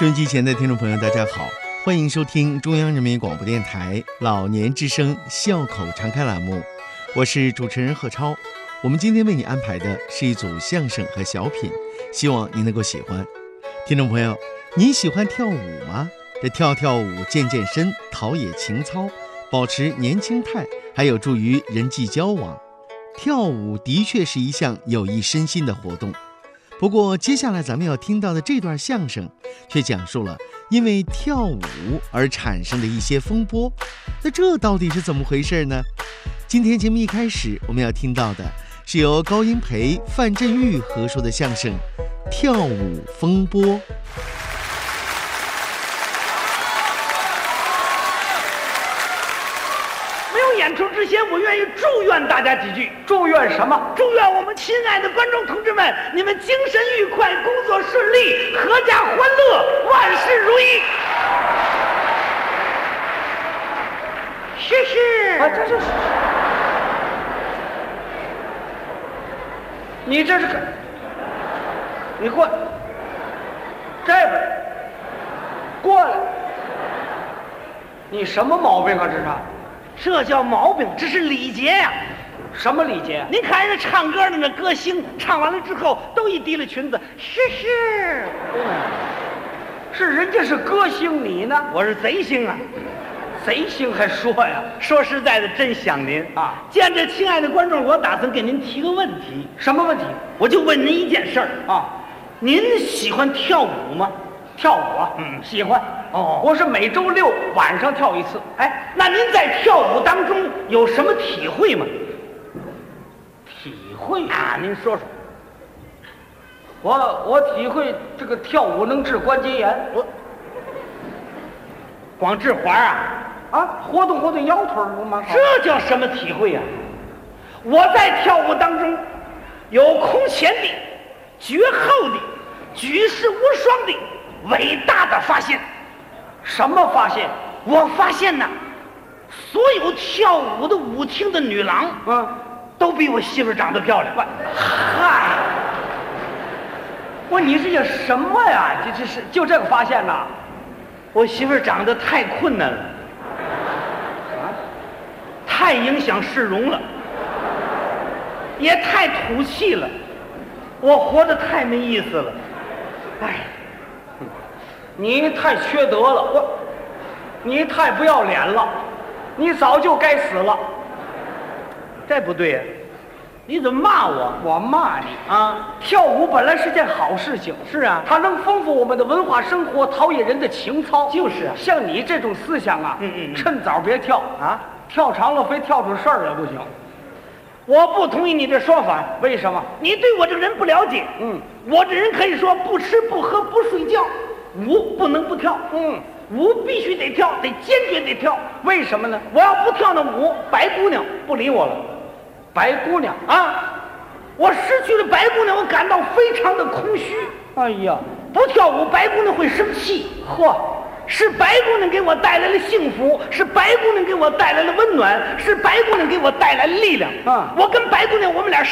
收音机前的听众朋友大家好，欢迎收听中央人民广播电台老年之声笑口常开栏目，我是主持人贺超。我们今天为你安排的是一组相声和小品，希望您能够喜欢。听众朋友，你喜欢跳舞吗？这跳舞健身，陶冶情操，保持年轻态，还有助于人际交往。跳舞的确是一项有益身心的活动。不过接下来咱们要听到的这段相声却讲述了因为跳舞而产生的一些风波，那这到底是怎么回事呢？今天节目一开始我们要听到的是由高英培、范振钰合说的相声《跳舞风波》。 演出之前，我愿意祝愿大家几句。 祝愿什么？ 祝愿我们亲爱的观众同志们，你们精神愉快，工作顺利，阖家欢乐，万事如意。是。 这是你这是个，你过来，这边过来，你什么毛病啊？这是？ 这叫毛病，这是礼节呀。 什么礼节？ 您看人家唱歌的那歌星，唱完了之后都一提了裙子， 是人家是歌星，你呢？ 我是贼星啊。 贼星还说呀？ 说实在的，真想您啊！见这亲爱的观众，我打算给您提个问题。 什么问题？ 我就问您一件事儿啊，您喜欢跳舞吗？ 跳舞啊？喜欢。哦，我是每周六晚上跳一次。 哎，那您在跳舞当中有什么体会吗？ 体会啊，您说说。 我体会这个跳舞能治关节炎。 光治环啊？ 活动活动腰腿不蛮好。 这叫什么体会啊？我在跳舞当中有空前的、绝后的、举世无双的伟大的发现。 什么发现？ 我发现呢，所有跳舞的舞厅的女郎，都比我媳妇长得漂亮。 嗨，你这叫什么呀？就这个发现呐？ 我媳妇长得太困难了，太影响市容了，也太土气了，我活得太没意思了。哎。 你太缺德了，你太不要脸了，你早就该死了。 这不对呀！你怎么骂我？ 我骂你啊！跳舞本来是件好事情。 是啊， 它能丰富我们的文化生活，陶冶人的情操。 就是啊， 像你这种思想啊，趁早别跳啊！跳长了非跳出事儿来不行。 我不同意你的说法。 为什么？ 你对我这个人不了解。我这人可以说不吃不喝不睡觉。舞不能不跳，舞必须得跳，得坚决得跳。 为什么呢？ 我要不跳那舞，白姑娘不理我了。 白姑娘啊，我失去了白姑娘，我感到非常的空虚。 哎呀， 不跳舞，白姑娘会生气。是白姑娘给我带来了幸福，是白姑娘给我带来了温暖，是白姑娘给我带来了力量。我跟白姑娘，我们俩